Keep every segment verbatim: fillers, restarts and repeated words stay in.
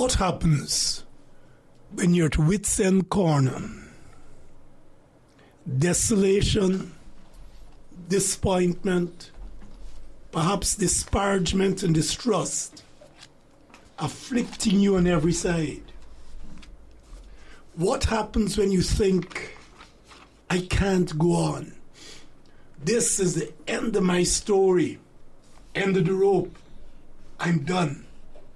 What happens when you're at wit's end corner? Desolation, disappointment, perhaps disparagement and distrust afflicting you on every side. What happens when you think, I can't go on? This is the end of my story, end of the rope, I'm done.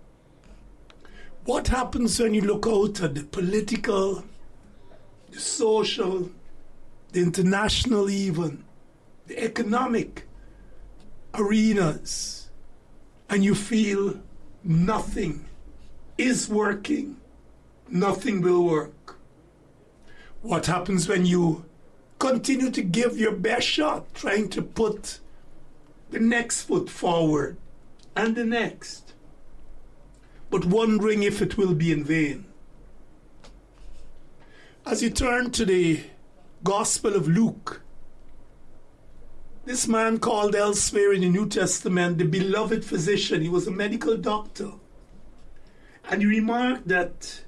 What happens when you look out at the political, the social, the international even, the economic arenas, and you feel nothing is working, nothing will work? What happens when you continue to give your best shot, trying to put the next foot forward and the next, but wondering if it will be in vain? As you turn to the Gospel of Luke, this man called elsewhere in the New Testament the beloved physician. He was a medical doctor. And he remarked that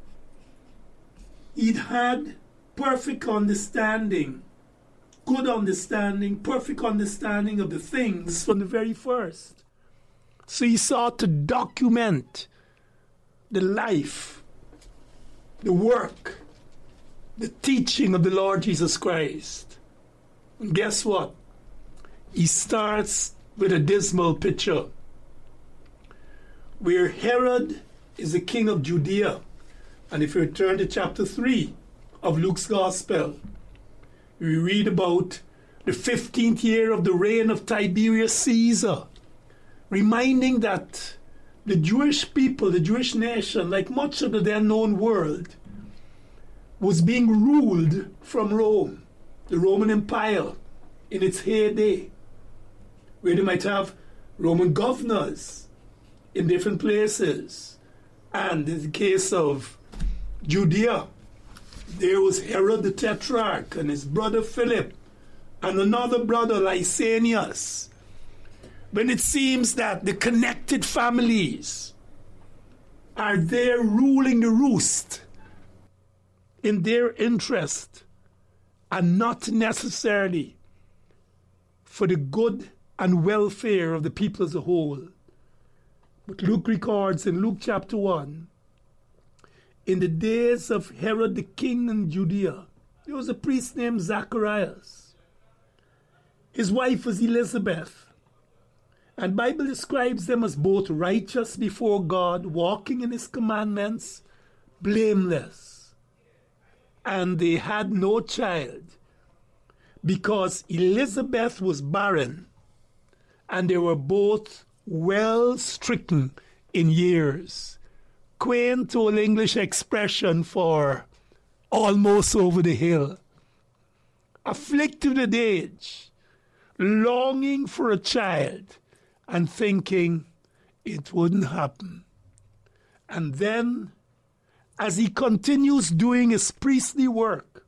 he'd had perfect understanding, good understanding, perfect understanding of the things from the very first. So he sought to document the life, the work, the teaching of the Lord Jesus Christ. And guess what? He starts with a dismal picture where Herod is the king of Judea. And if you return to chapter three of Luke's Gospel, we read about the fifteenth year of the reign of Tiberius Caesar, reminding that the Jewish people, the Jewish nation, like much of the then known world, was being ruled from Rome, the Roman Empire in its heyday, where they might have Roman governors in different places. And in the case of Judea, there was Herod the Tetrarch and his brother Philip and another brother Lysanias. When it seems that the connected families are there ruling the roost in their interest and not necessarily for the good and welfare of the people as a whole. But Luke records in Luke chapter one, in the days of Herod the king in Judea, there was a priest named Zacharias. His wife was Elizabeth. And the Bible describes them as both righteous before God, walking in his commandments, blameless. And they had no child because Elizabeth was barren, and they were both well stricken in years. Quaint old English expression for almost over the hill. Afflicted with age, longing for a child, and thinking it wouldn't happen. And then, as he continues doing his priestly work,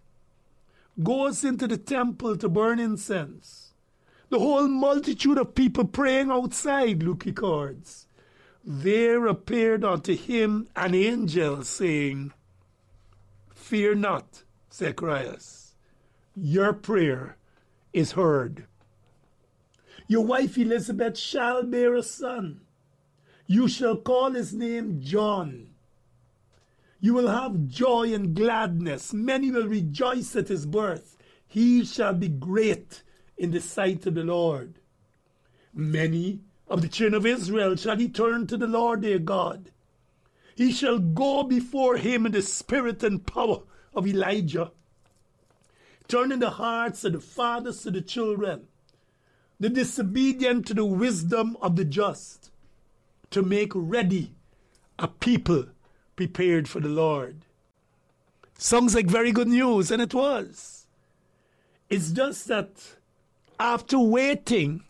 goes into the temple to burn incense, the whole multitude of people praying outside, Luke records, there appeared unto him an angel saying, "Fear not, Zacharias, your prayer is heard. Your wife Elizabeth shall bear a son. You shall call his name John. You will have joy and gladness. Many will rejoice at his birth. He shall be great in the sight of the Lord. Many of the children of Israel shall he turn to the Lord their God. He shall go before him in the spirit and power of Elijah, turning the hearts of the fathers to the children, the disobedient to the wisdom of the just, to make ready a people prepared for the Lord." Sounds like very good news, and it was. It's just that after waiting,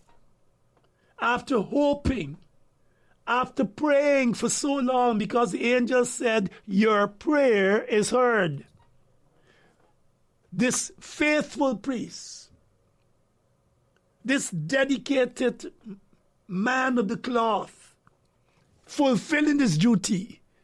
after hoping, after praying for so long, because the angel said, "Your prayer is heard," this faithful priest, this dedicated man of the cloth, fulfilling his duty,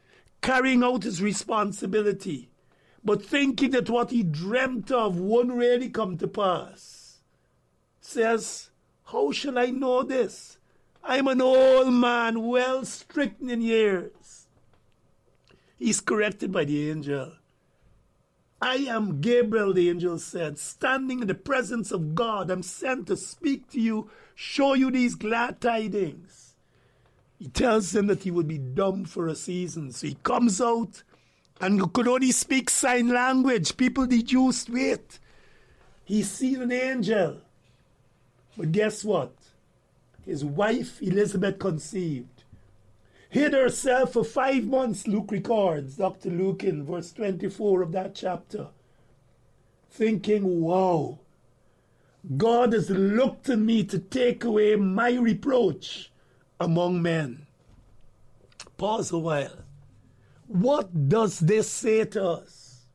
carrying out his responsibility, but thinking that what he dreamt of won't really come to pass, says, how shall I know this? I'm an old man, well stricken in years. He's corrected by the angel. I am Gabriel, the angel said, standing in the presence of God. I'm sent to speak to you, show you these glad tidings. He tells him that he will be dumb for a season. So he comes out and could only speak sign language. People deduced, wait, he's seen an angel. But guess what? His wife Elizabeth conceived, hid herself for five months, Luke records, Doctor Luke in verse twenty-four of that chapter, thinking, wow, God has looked to me to take away my reproach among men. Pause a while. What does this say to us?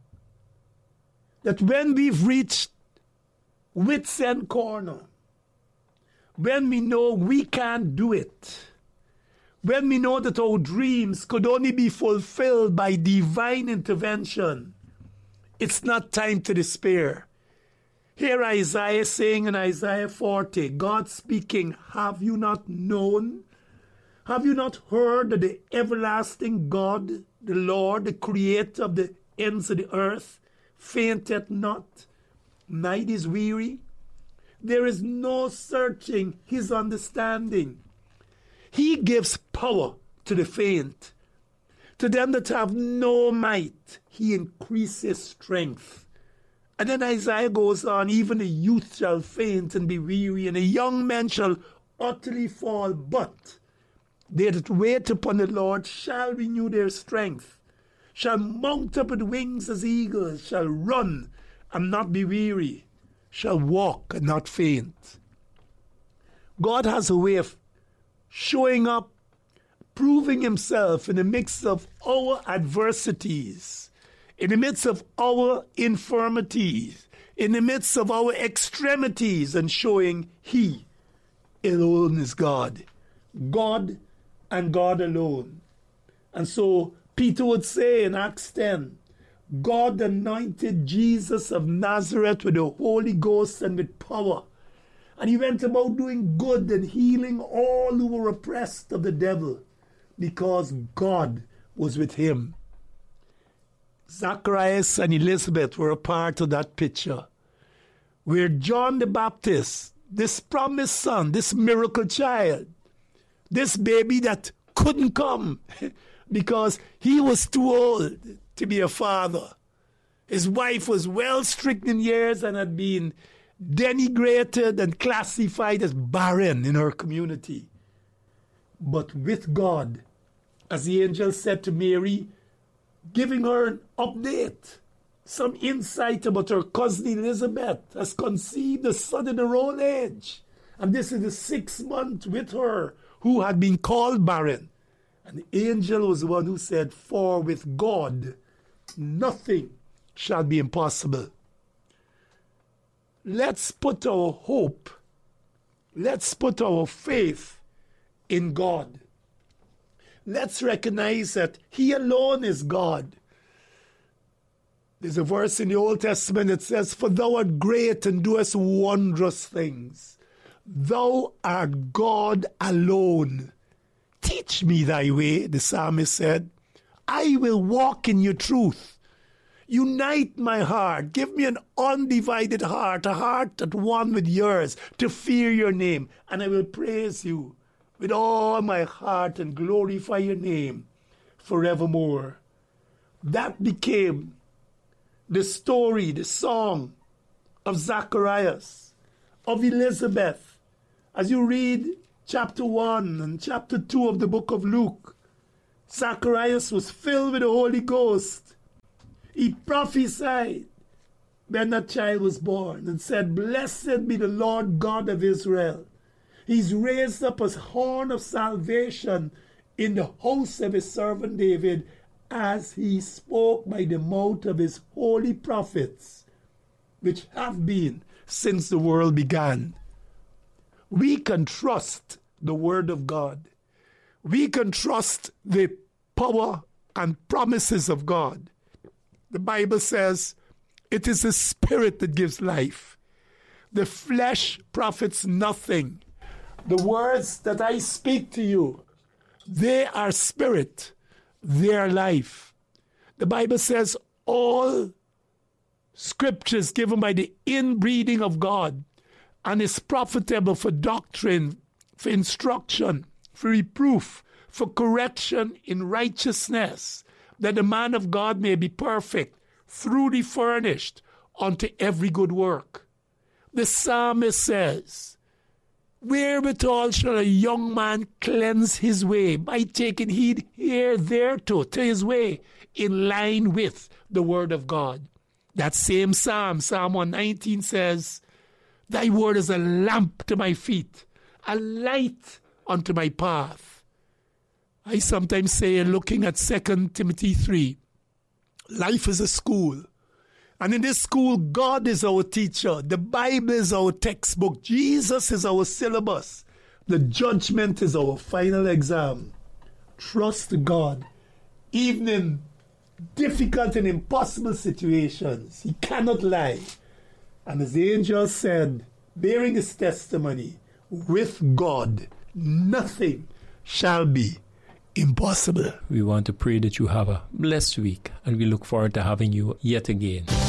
That when we've reached wits' end corner, when we know we can't do it, when we know that our dreams could only be fulfilled by divine intervention, it's not time to despair. Here Isaiah saying in Isaiah forty, God speaking, have you not known? Have you not heard that the everlasting God, the Lord, the creator of the ends of the earth, fainteth not, neither is weary? There is no searching his understanding. He gives power to the faint. To them that have no might, he increases strength. And then Isaiah goes on, even a youth shall faint and be weary, and a young man shall utterly fall. But they that wait upon the Lord shall renew their strength, shall mount up with wings as eagles, shall run and not be weary, shall walk and not faint. God has a way of showing up, proving himself in the midst of our adversities, in the midst of our infirmities, in the midst of our extremities, and showing he alone is God. God and God alone. And so Peter would say in Acts ten, God anointed Jesus of Nazareth with the Holy Ghost and with power. And he went about doing good and healing all who were oppressed of the devil, because God was with him. Zacharias and Elizabeth were a part of that picture, where John the Baptist, this promised son, this miracle child, this baby that couldn't come because he was too old to be a father. His wife was well stricken in years and had been denigrated and classified as barren in her community. But with God, as the angel said to Mary, giving her an update, some insight about her cousin Elizabeth has conceived a son in her old age. And this is the sixth month with her who had been called barren. And the angel was the one who said, for with God nothing shall be impossible. Let's put our hope, let's put our faith in God. Let's recognize that he alone is God. There's a verse in the Old Testament that says, for thou art great and doest wondrous things. Thou art God alone. Teach me thy way, the psalmist said. I will walk in your truth. Unite my heart. Give me an undivided heart, a heart at one with yours, to fear your name. And I will praise you with all my heart and glorify your name forevermore. That became the story, the song of Zacharias, of Elizabeth. As you read chapter one and chapter two of the book of Luke, Zacharias was filled with the Holy Ghost. He prophesied when that child was born and said, blessed be the Lord God of Israel. He's raised up a horn of salvation in the house of his servant David, as he spoke by the mouth of his holy prophets, which have been since the world began. We can trust the word of God. We can trust the power and promises of God. The Bible says it is the Spirit that gives life. The flesh profits nothing. The words that I speak to you, they are spirit, they are life. The Bible says all scriptures given by the inbreeding of God and is profitable for doctrine, for instruction, for reproof, for correction in righteousness, that the man of God may be perfect, thoroughly furnished unto every good work. The psalmist says, wherewithal shall a young man cleanse his way? By taking heed here, thereto, to his way, in line with the word of God. That same psalm, Psalm one nineteen says, thy word is a lamp to my feet, a light unto my path. I sometimes say, looking at Second Timothy three, life is a school. And in this school, God is our teacher. The Bible is our textbook. Jesus is our syllabus. The judgment is our final exam. Trust God. Even in difficult and impossible situations, He cannot lie. And as the angel said, bearing his testimony, with God, nothing shall be impossible. We want to pray that you have a blessed week, and we look forward to having you yet again.